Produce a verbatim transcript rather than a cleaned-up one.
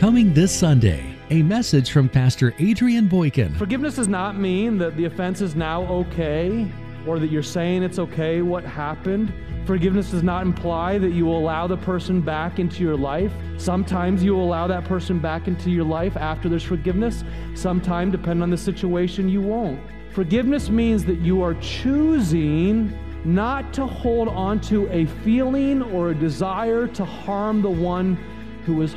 Coming this Sunday, a message from Pastor Adrian Boykin. Forgiveness does not mean that the offense is now okay, or that you're saying it's okay what happened. Forgiveness does not imply that you will allow the person back into your life. Sometimes you will allow that person back into your life after there's forgiveness. Sometimes, depending on the situation, you won't. Forgiveness means that you are choosing not to hold on to a feeling or a desire to harm the one who is